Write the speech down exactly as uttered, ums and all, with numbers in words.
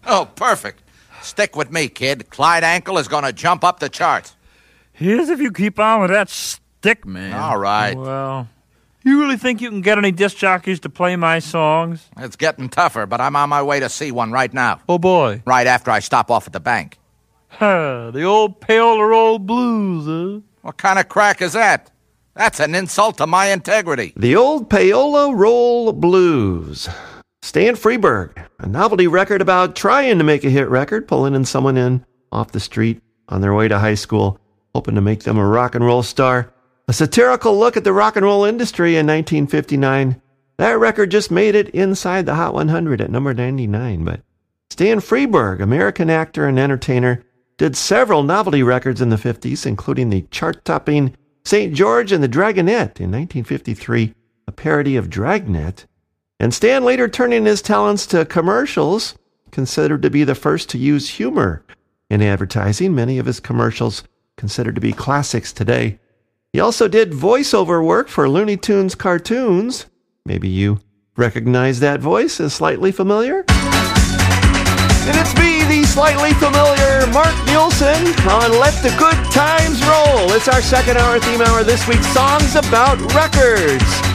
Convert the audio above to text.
Oh, perfect. Stick with me, kid. Clyde Ankle is going to jump up the charts. Here's if you keep on with that stick, man. All right. Well, you really think you can get any disc jockeys to play my songs? It's getting tougher, but I'm on my way to see one right now. Oh, boy. Right after I stop off at the bank. Huh, the old payola roll blues, huh? What kind of crack is that? That's an insult to my integrity. The Old Payola Roll Blues. Stan Freberg, a novelty record about trying to make a hit record, pulling in someone in off the street on their way to high school, hoping to make them a rock and roll star. A satirical look at the rock and roll industry in nineteen fifty-nine. That record just made it inside the Hot one hundred at number ninety-nine. But Stan Freberg, American actor and entertainer, did several novelty records in the fifties, including the chart-topping Saint George and the Dragonette in nineteen fifty-three, a parody of Dragnet. And Stan later turning his talents to commercials, considered to be the first to use humor in advertising. Many of his commercials considered to be classics today. He also did voiceover work for Looney Tunes cartoons. Maybe you recognize that voice as slightly familiar? And it's me, the slightly familiar Mark Nielsen, on Let the Good Times Roll. It's our second hour theme hour this week, Songs About Records.